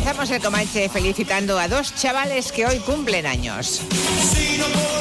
empezamos el Comanche felicitando a dos chavales que hoy cumplen años.